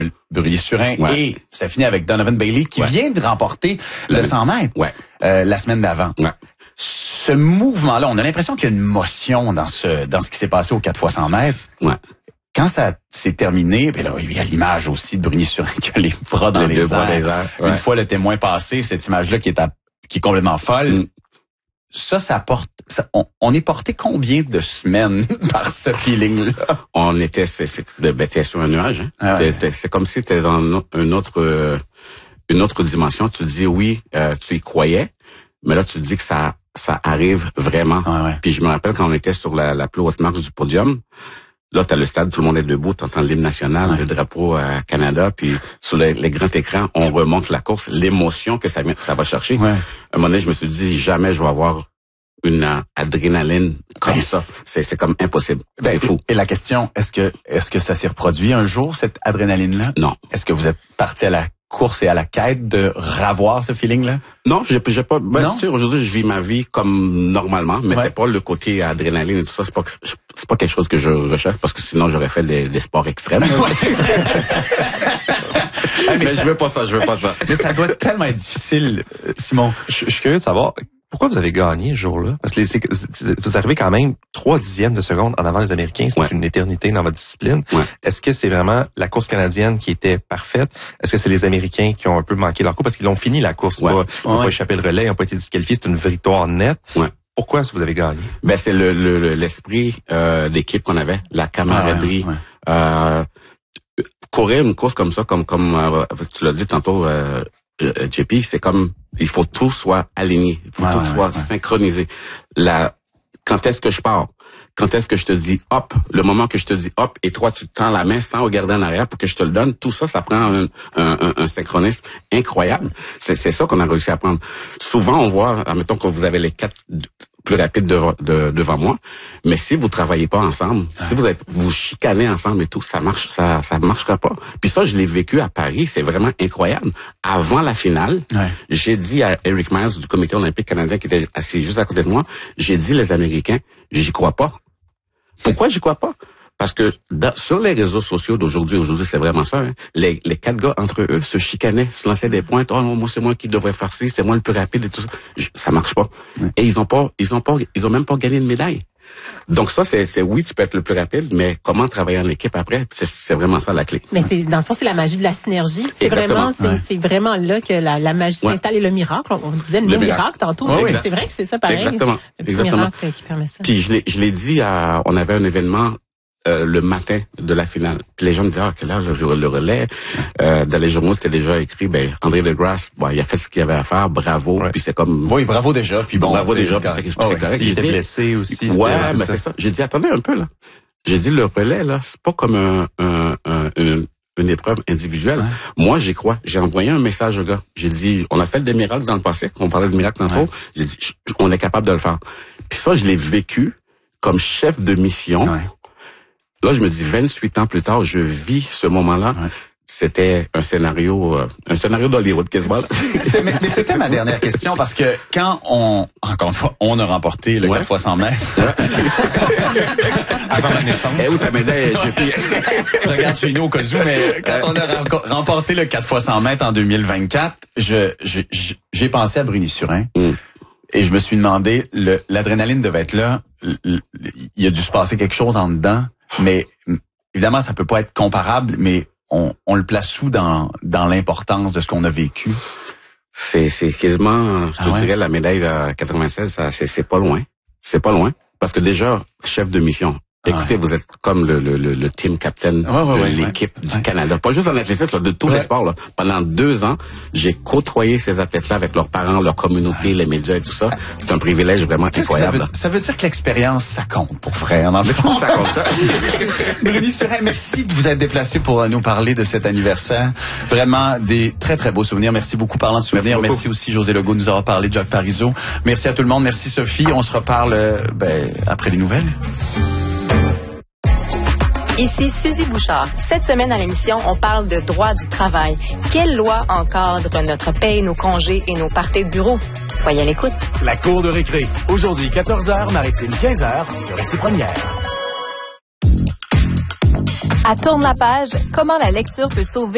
Bruni-Surin et ça finit avec Donovan Bailey qui vient de remporter le 100 mètres la semaine d'avant. Ce mouvement-là, on a l'impression qu'il y a une motion dans ce qui s'est passé aux 4x100 mètres. Quand ça s'est terminé, ben là, il y a l'image aussi de Bruni-Surin qui a les bras dans les airs. Une fois le témoin passé, cette image-là qui est complètement folle. On est porté combien de semaines par ce feeling-là? On était, t'es sur un nuage, hein. C'est comme si t'es dans une autre dimension. Tu te dis oui, tu y croyais, mais là, tu te dis que ça arrive vraiment. Puis je me rappelle quand on était sur la plus haute marche du podium, là, t'as le stade, tout le monde est debout, t'entends l'hymne national, le drapeau Canada, puis sur les grands écrans, on remonte la course, l'émotion que ça va chercher. À un moment donné, je me suis dit, jamais je vais avoir une adrénaline comme ça. C'est comme impossible. C'est fou. Et la question, est-ce que ça s'est reproduit un jour, cette adrénaline-là? Non. Est-ce que vous êtes parti à la course et à la quête de revoir ce feeling-là? Non, j'ai pas. Tu sais, aujourd'hui, je vis ma vie comme normalement, mais c'est pas le côté adrénaline et tout ça. C'est pas quelque chose que je recherche parce que sinon j'aurais fait des sports extrêmes. Mais je veux pas ça. Mais ça doit tellement être difficile, Simon. Je suis curieux de savoir. Pourquoi vous avez gagné ce jour-là? Parce que vous arrivez quand même 3 dixièmes de seconde en avant des Américains. C'est une éternité dans votre discipline. Est-ce que c'est vraiment la course canadienne qui était parfaite? Est-ce que c'est les Américains qui ont un peu manqué leur course? Parce qu'ils ont fini la course. Ils n'ont pas échappé le relais, ils n'ont pas été disqualifiés. C'est une victoire nette. Pourquoi est-ce que vous avez gagné? Ben, c'est l'esprit d'équipe qu'on avait, la camaraderie. Courir une course comme ça, comme tu l'as dit tantôt, JP, c'est comme il faut tout soit aligné, il faut tout soit synchronisé. Quand est-ce que je pars? Quand est-ce que je te dis hop? Le moment que je te dis hop et toi tu te tends la main sans regarder en arrière pour que je te le donne, tout ça, ça prend un synchronisme incroyable. C'est ça qu'on a réussi à prendre. Souvent on voit, admettons que vous avez les 4 plus rapides devant moi, mais si vous travaillez pas ensemble, si vous chicanez ensemble et tout, ça marchera pas. Puis ça, je l'ai vécu à Paris, c'est vraiment incroyable. Avant la finale, j'ai dit à Eric Miles du Comité olympique canadien qui était assis juste à côté de moi, j'ai dit les Américains, j'y crois pas. Pourquoi j'y crois pas? Parce que sur les réseaux sociaux d'aujourd'hui, c'est vraiment ça, hein, les 4 gars entre eux se chicanaient, se lançaient des pointes. Oh non, moi c'est moi qui devrais faire ci, c'est moi le plus rapide et tout ça. Ça marche pas. Et ils ont même pas gagné de médaille. Donc ça, c'est oui, tu peux être le plus rapide, mais comment travailler en équipe après, c'est vraiment ça la clé. Mais dans le fond, c'est la magie de la synergie. C'est vraiment là que la magie s'installe et le miracle. On disait le miracle tantôt. C'est vrai que c'est ça pareil. Exactement. Le petit miracle qui permet ça. Puis je l'ai dit on avait un événement le matin de la finale. Puis les gens me disaient, quelle heure le relais? Dans les journaux, c'était déjà écrit, André Degrasse, il a fait ce qu'il avait à faire, bravo. Puis c'est comme... Oui, bravo déjà. Puis bon, bravo déjà, puis c'est correct. Il était blessé aussi. Ouais, mais c'est ça. J'ai dit, attendez un peu, là. J'ai dit, le relais, là, c'est pas comme une épreuve individuelle. Moi, j'y crois. J'ai envoyé un message au gars. J'ai dit, on a fait des miracles dans le passé. On parlait de miracles tantôt. J'ai dit, on est capable de le faire. Puis ça, je l'ai vécu comme chef de mission. Là, je me dis, 28 ans plus tard, je vis ce moment-là. C'était un scénario d'Hollywood, quasiment. Mais c'était ma dernière question, parce que quand encore une fois, on a remporté le 4x100 mètres. Avant ma naissance. Et où ta médaille, JP? Je regarde chez nous au cas où, mais quand on a remporté le 4x100 mètres en 2024, j'ai pensé à Bruni-Surin. Et je me suis demandé, l'adrénaline devait être là. Il a dû se passer quelque chose en dedans. Mais évidemment, ça peut pas être comparable, mais on le place où dans l'importance de ce qu'on a vécu? C'est quasiment, je te dirais, la médaille de 96, c'est pas loin. C'est pas loin. Parce que déjà, chef de mission. Écoutez, vous êtes comme le team captain de l'équipe du Canada. Pas juste en athlétisme, de tous les sports. Là. Pendant 2 ans, j'ai côtoyé ces athlètes-là avec leurs parents, leur communauté, les médias et tout ça. C'est un privilège vraiment incroyable. Ça veut dire que l'expérience, ça compte pour vrai. En fond, ça compte, ça. Bruni-Surin, merci de vous être déplacé pour nous parler de cet anniversaire. Vraiment des très, très beaux souvenirs. Merci beaucoup. Parlant de souvenirs, merci aussi José Legault de nous avoir parlé de Jacques Parizeau. Merci à tout le monde. Merci Sophie. On se reparle après les nouvelles. Ici Suzy Bouchard. Cette semaine à l'émission, on parle de droit du travail. Quelle loi encadre notre paye, nos congés et nos parties de bureau? Soyez à l'écoute. La cour de récré. Aujourd'hui, 14h, Maritime 15h, sur Ici Première. À Tourne la page, comment la lecture peut sauver